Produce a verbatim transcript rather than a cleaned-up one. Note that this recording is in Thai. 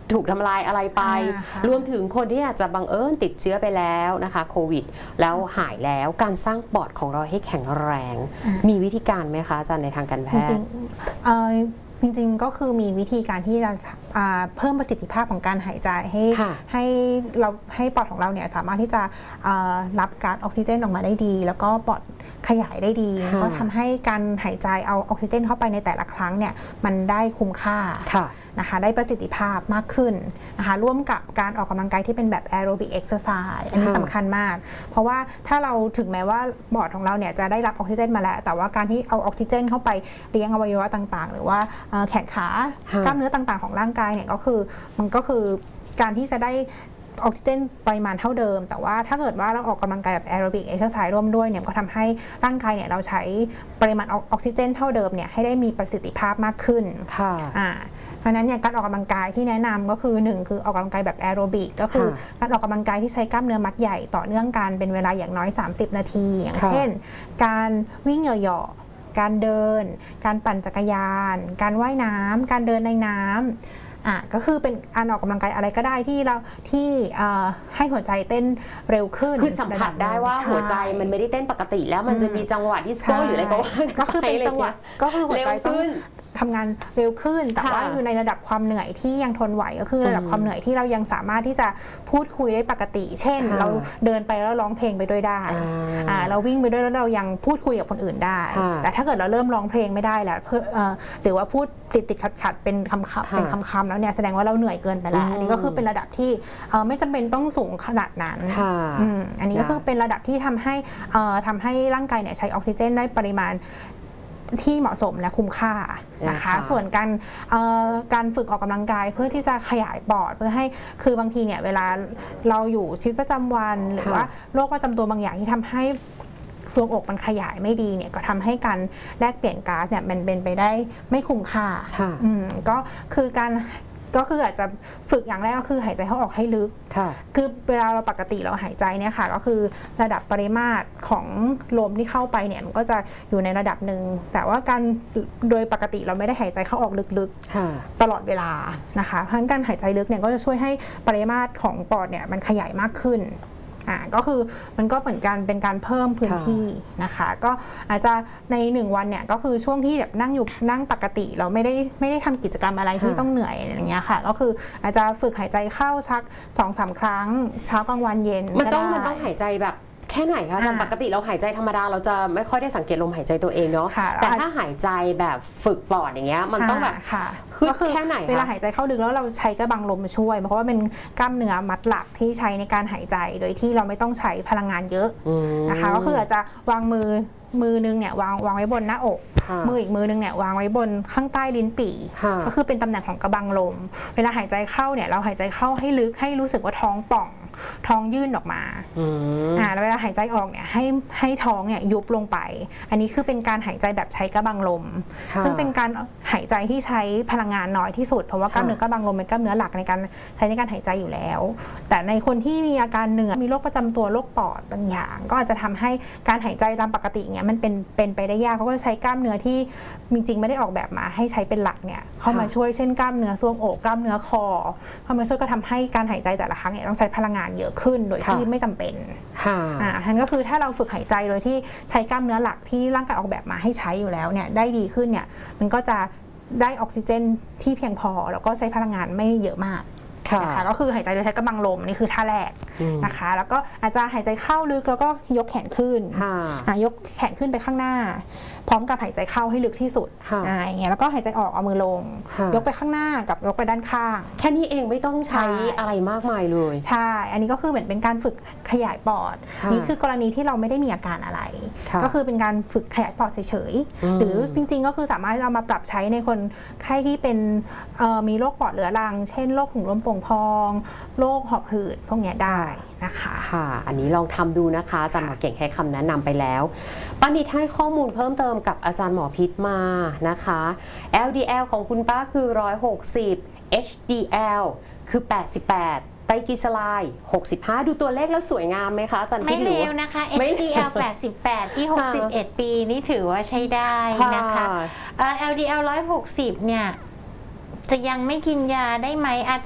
ถูกทำลายอะไรไปรวมถึงคนที่อาจจะบังเอิญติดเชื้อไปแล้วนะคะโควิดแล้วหายแล้วการสร้างปอดของเราให้แข็งแรงมีวิธีการไหมคะอาจารย์ในทางการแพทย์จริงๆก็คือมีวิธีการที่จะเพิ่มประสิทธิภาพของการหายใจให้ให้เราให้ปอดของเราเนี่ยสามารถที่จะรับก๊าซออกซิเจนออกมาได้ดีแล้วก็ปอดขยายได้ดีก็ทำให้การหายใจเอาออกซิเจนเข้าไปในแต่ละครั้งเนี่ยมันได้คุ้มค่านะคะได้ประสิทธิภาพมากขึ้นนะคะร่วมกับการออกกำลังกายที่เป็นแบบแอโรบิกเอ็กซ์ไซส์อันนี้สำคัญมากเพราะว่าถ้าเราถึงแม้ว่าปอดของเราเนี่ยจะได้รับออกซิเจนมาแล้วแต่ว่าการที่เอาออกซิเจนเข้าไปเลี้ยงอวัยวะต่างๆหรือว่าแขนขากล้ามเนื้อต่างๆของร่างกายเนี่ยก็คือมันก็คือการที่จะได้ออกซิเจนปริมาณเท่าเดิมแต่ว่าถ้าเกิดว่าเราออกกำลังกายแบบแอโรบิกเอ็กซ์ไซส์ร่วมด้วยเนี่ยก็ทำให้ร่างกายเนี่ยเราใช้ปริมาณออกซิเจนเท่าเดิมเนี่ยให้ได้มีประสิทธิภาพมากขึ้นค่ะอ่าเพราะนั้นเนี่ยการออกกำลังกายที่แนะนำก็คือหนึ่งคือออกกำลังกายแบบแอโรบิกก็คือการออกกำลังกายที่ใช้กล้ามเนื้อมัดใหญ่ต่อเนื่องกันเป็นเวลาอย่างน้อยสามสิบนาทีอย่างเช่นการวิ่งเหยาะๆการเดินการปั่นจักรยานการว่ายน้ำการเดินในน้ำอ่ะก็คือเป็นการออกกำลังกายอะไรก็ได้ที่เราที่ให้หัวใจเต้นเร็วขึ้นคือสัมผัสได้ว่าหัวใจมันไม่ได้เต้นปกติแล้วมันจะมีจังหวะดิสโก้หรืออะไรก็ว่าก็คือเป็นจังหวะก็คือหัวใจต้องทำงานเร็วขึ้นแต่ว่าอยู่ในระดับความเหนื่อยที่ยังทนไหวก็คือระดับความเหนื่อยที่เรายังสามารถที่จะพูดคุยได้ปกติเช่นเราเดินไปแล้วร้องเพลงไปด้วยได้เราวิ่งไปด้วยแล้วเรายังพูดคุยกับคนอื่นได้แต่ถ้าเกิดเราเริ่มร้องเพลงไม่ได้แล้วหรือว่าพูดติดติดขัดขัดเป็นคำคำเป็นคำคำแล้วเนี่ยแสดงว่าเราเหนื่อยเกินไปแล้วอันนี้ก็คือเป็นระดับที่ไม่จำเป็นต้องสูงขนาดนั้นอันนี้ก็คือเป็นระดับที่ทำให้ทำให้ร่างกายเนี่ยใช้ออกซิเจนได้ปริมาณที่เหมาะสมและคุ้มค่านะคะส่วนการการฝึกออกกำลังกายเพื่อที่จะขยายปอดเพื่อให้คือบางทีเนี่ยเวลาเราอยู่ชีวิตประจำวันหรือว่าโรคประจำตัวบางอย่างที่ทำให้ทรวงอกมันขยายไม่ดีเนี่ยก็ทำให้การแลกเปลี่ยนก๊าซเนี่ยมันเป็นไปได้ไม่คุ้มค่าก็คือการก็คืออาจจะฝึกอย่างแรกก็คือหายใจเข้าออกให้ลึกคือเวลาเราปกติเราหายใจเนี่ยค่ะก็คือระดับปริมาตรของลมที่เข้าไปเนี่ยมันก็จะอยู่ในระดับหนึ่งแต่ว่าการโดยปกติเราไม่ได้หายใจเข้าออกลึกๆตลอดเวลานะคะเพราะฉะนั้นการหายใจลึกเนี่ยก็จะช่วยให้ปริมาตรของปอดเนี่ยมันขยายมากขึ้นอ่าก็คือมันก็เหมือนกันเป็นการเพิ่มพื้นที่นะคะก็อาจจะในหนึ่งวันเนี่ยก็คือช่วงที่แบบนั่งอยู่นั่งปกติเราไม่ได้ไม่ได้ทำกิจกรรมอะไรที่ต้องเหนื่อยอย่างเงี้ยค่ะก็คืออาจจะฝึกหายใจเข้าสัก สองถึงสาม ครั้งเช้ากลางวันเย็นมันต้องมันต้องหายใจแบบแค่ไหนคะอาจารย์ปกติเราหายใจธรรมดาเราจะไม่ค่อยได้สังเกตลมหายใจตัวเองเนาะแต่ถ้าหายใจแบบฝึกปอดอย่างเงี้ยมันต้องแบบก็คือแค่ไหนเวลาหายใจเข้าลึกแล้วเราใช้กระบังลมมาช่วยเพราะว่าเป็นกล้ามเนื้อมัดหลักที่ใช้ในการหายใจโดยที่เราไม่ต้องใช้พลังงานเยอะนะคะก็คืออาจจะวางมือมือนึงเนี่ยวางวางไว้บนหน้าอกมืออีกมือนึงเนี่ยวางไว้บนข้างใต้ลิ้นปี่ก็คือเป็นตำแหน่งของกระบังลมเวลาหายใจเข้าเนี่ยเราหายใจเข้าให้ลึกให้รู้สึกว่าท้องป่องท้องยื่นออกมาอ่าแล้วเวลาหายใจออกเนี่ยให้ให้ท้องเนี่ยยุบลงไปอันนี้คือเป็นการหายใจแบบใช้กระบังลมซึ่งเป็นการหายใจที่ใช้พลังงานน้อยที่สุดเพราะว่ากล้ามเนื้อกระบังลมเป็นกล้ามเนื้อหลักในการใช้ในการหายใจอยู่แล้วแต่ในคนที่มีอาการเหนื่อยมีโรคประจำตัวโรคปอดบางอย่างก็อาจจะทำให้การหายใจตามปกติเนี่ยมันเป็นเป็นไปได้ยากเขาก็จะใช้กล้ามเนื้อที่จริงๆไม่ได้ออกแบบมาให้ใช้เป็นหลักเนี่ยเข้ามาช่วยเช่นกล้ามเนื้อทรวงอกกล้ามเนื้อคอเข้ามาช่วยก็ทำให้การหายใจแต่ละครั้งเนี่ยต้องใช้พลังงานเยอะขึ้นโดยที่ไม่จำเป็นอ่าทั้นก็คือถ้าเราฝึกหายใจโดยที่ใช้กล้ามเนื้อหลักที่ร่างกายออกแบบมาให้ใช้อยู่แล้วเนี่ยได้ดีขึ้นเนี่ยมันก็จะได้ออกซิเจนที่เพียงพอแล้วก็ใช้พลังงานไม่เยอะมากนะคะก็คือหายใจโดยใช้กระบังลมนี่คือท่าแรกนะคะแล้วก็อาจจะหายใจเข้าลึกแล้วก็ยกแขนขึ้นยกแขนขึ้นไปข้างหน้าพร้อมกับหายใจเข้าให้ลึกที่สุดอย่างเงี้ยแล้วก็หายใจออกเอามือลงยกไปข้างหน้ากับยกไปด้านข้างแค่นี้เองไม่ต้องใช้อะไรมากมายเลยใช่อันนี้ก็คือเหมือนเป็นการฝึกขยายปอดนี่คือกรณีที่เราไม่ได้มีอาการอะไรก็คือเป็นการฝึกขยายปอดเฉยๆหรือจริงๆก็คือสามารถเอามาปรับใช้ในคนไข้ที่เป็นมีโรคปอดเรื้อรังเช่นโรคถุงลมโป่งพองโรคหอบหืดพวกนี้ได้นะคะค่ะอันนี้ลองทำดูนะคะอาจารย์หมอเก่งให้คำแนะนำไปแล้วป้านิดให้ข้อมูลเพิ่มเติมกับอาจารย์หมอพิษมานะคะ แอล ดี แอล ของคุณป้าคือหนึ่งร้อยหกสิบ เอช ดี แอล คือแปดสิบแปดไตรกลีเซอไรด์หกสิบห้าดูตัวเลขแล้วสวยงามไหมคะอาจารย์พิษไม่เลวนะคะ เอช ดี แอล แปดสิบแปดที่หกสิบเอ็ดปีนี่ถือว่าใช้ได้นะคะ แอล ดี แอล หนึ่งร้อยหกสิบเนี่ยจะยังไม่กินยาได้ไหมอา